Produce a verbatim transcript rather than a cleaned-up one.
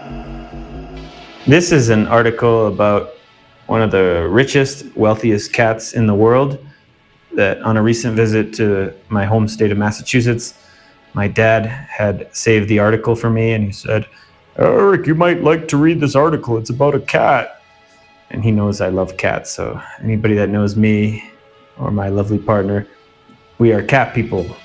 This is an article about one of the richest, wealthiest cats in the world that on a recent visit to my home state of Massachusetts, my dad had saved the article for me and he said, "Eric, you might like to read this article. It's about a cat." And he knows I love cats, so anybody that knows me or my lovely partner, we are cat people.